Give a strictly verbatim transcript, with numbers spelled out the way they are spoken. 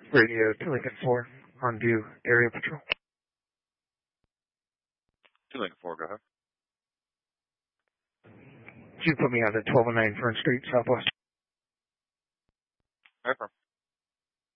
Radio to Lincoln four, on view, area patrol. To Lincoln four, go ahead. Could you put me on the twelve oh nine Fern Street, Southwest? Affirm.